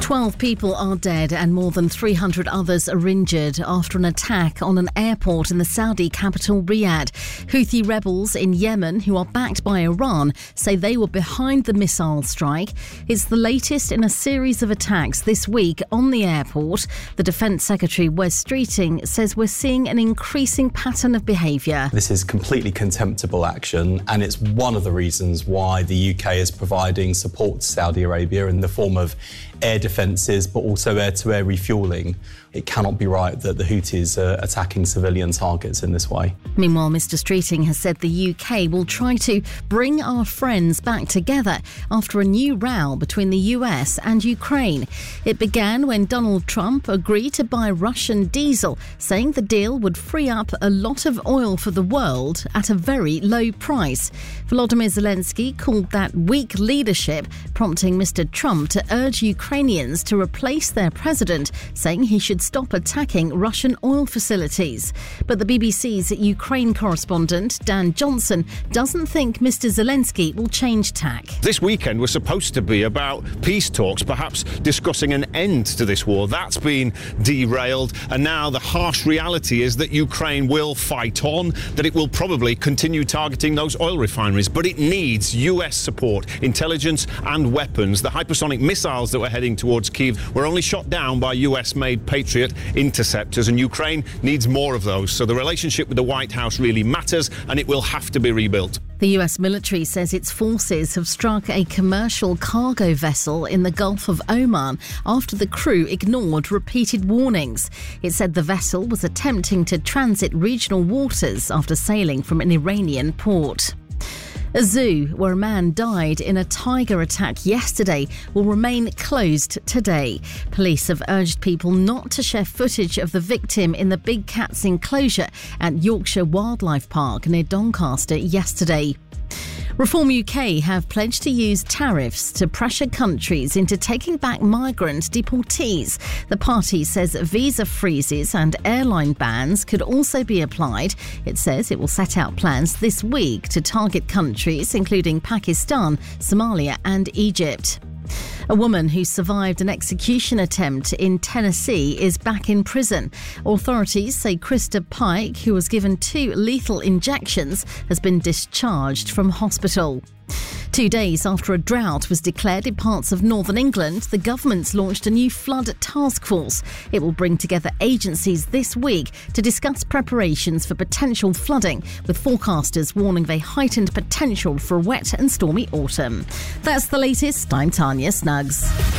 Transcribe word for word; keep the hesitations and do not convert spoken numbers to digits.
Twelve people are dead and more than three hundred others are injured after an attack on an airport in the Saudi capital Riyadh. Houthi rebels in Yemen, who are backed by Iran, say they were behind the missile strike. It's the latest in a series of attacks this week on the airport. The Defence Secretary, Wes Streeting, says we're seeing an increasing pattern of behaviour. This is completely contemptible action, and it's one of the reasons why the U K is providing support to Saudi Arabia in the form of air defences, but also air-to-air refuelling. It cannot be right that the Houthis are attacking civilian targets in this way. Meanwhile, Mr Streeting has said the U K will try to bring our friends back together after a new row between the U S and Ukraine. It began when Donald Trump agreed to buy Russian diesel, saying the deal would free up a lot of oil for the world at a very low price. Volodymyr Zelensky called that weak leadership, prompting Mr Trump to urge Ukrainians to replace their president, saying he should stop attacking Russian oil facilities. But the B B C's Ukraine correspondent, Dan Johnson, doesn't think Mr Zelensky will change tack. This weekend was supposed to be about peace talks, perhaps discussing an end to this war. That's been derailed, and now the harsh reality is that Ukraine will fight on, that it will probably continue targeting those oil refineries, but it needs U S support, intelligence and weapons. The hypersonic missiles that were heading towards Kyiv were only shot down by U S-made Patriot interceptors, and Ukraine needs more of those. So the relationship with the White House really matters, and it will have to be rebuilt. The U S military says its forces have struck a commercial cargo vessel in the Gulf of Oman after the crew ignored repeated warnings. It said the vessel was attempting to transit regional waters after sailing from an Iranian port. A zoo where a man died in a tiger attack yesterday will remain closed today. Police have urged people not to share footage of the victim in the Big Cats enclosure at Yorkshire Wildlife Park near Doncaster yesterday. Reform U K have pledged to use tariffs to pressure countries into taking back migrant deportees. The party says visa freezes and airline bans could also be applied. It says it will set out plans this week to target countries including Pakistan, Somalia and Egypt. A woman who survived an execution attempt in Tennessee is back in prison. Authorities say Krista Pike, who was given two lethal injections, has been discharged from hospital. Two days after a drought was declared in parts of northern England, the government's launched a new flood task force. It will bring together agencies this week to discuss preparations for potential flooding, with forecasters warning of a heightened potential for a wet and stormy autumn. That's the latest. I'm Tanya Snuggs.